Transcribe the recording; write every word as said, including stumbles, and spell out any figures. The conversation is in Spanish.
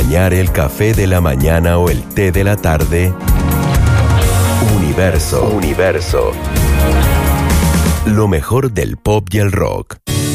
acompañar el café de la mañana o el té de la tarde, Universo. Universo. Lo mejor del pop y el rock.